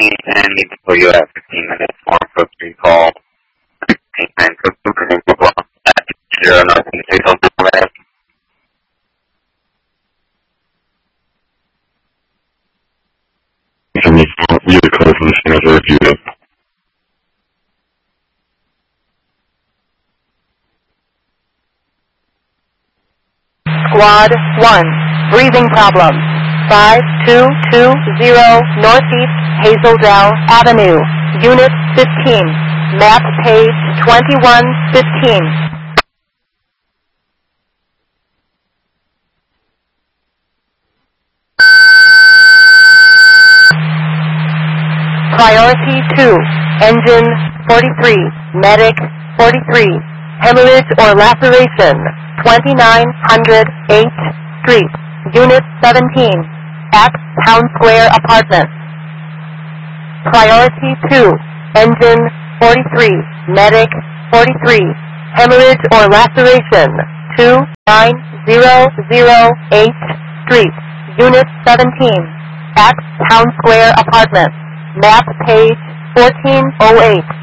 and need to pull you at 15 minutes more for recall. 9 for super at 0 nothing to say You the code from the scene as I reviewed it. Squad 1, breathing problem. 5220 Northeast Hazeldale Avenue, Unit 15, map page 2115. Priority 2, engine 43, medic 43, hemorrhage or laceration 2900 8th Street, Unit 17, at Town Square Apartments. Priority 2, engine 43, medic 43, hemorrhage or laceration 29008 Street, Unit 17, at Town Square Apartments. Map page 1408.